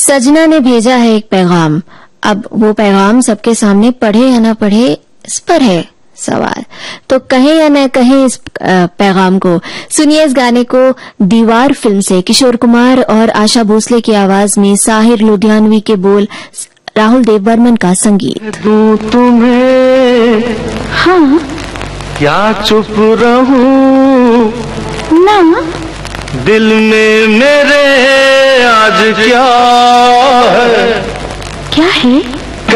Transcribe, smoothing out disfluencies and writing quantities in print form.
सजना ने भेजा है एक पैगाम। अब वो पैगाम सबके सामने पढ़े या न पढ़े, इस पर है सवाल। तो कहें या न कहें इस पैगाम को। सुनिए इस गाने को दीवार फिल्म से, किशोर कुमार और आशा भोसले की आवाज में, साहिर लुधियानवी के बोल, राहुल देवबर्मन का संगीत। दूं तुम्हें हाँ क्या चुप रहूं ना, दिल में मेरे आज क्या है? क्या है?